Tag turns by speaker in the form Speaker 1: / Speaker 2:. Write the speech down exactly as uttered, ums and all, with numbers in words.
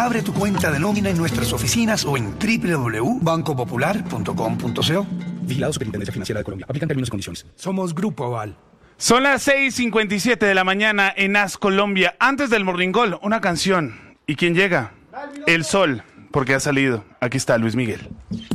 Speaker 1: Abre tu cuenta de nómina en nuestras oficinas o en doble u doble u doble u punto banco popular punto com punto co.
Speaker 2: Vigilado Superintendencia Financiera de Colombia. Aplican términos y condiciones.
Speaker 3: Somos Grupo Aval.
Speaker 4: Son las seis cincuenta y siete de la mañana en As Colombia. Antes del Morning Call, una canción. ¿Y quién llega? El sol, porque ha salido. Aquí está Luis Miguel.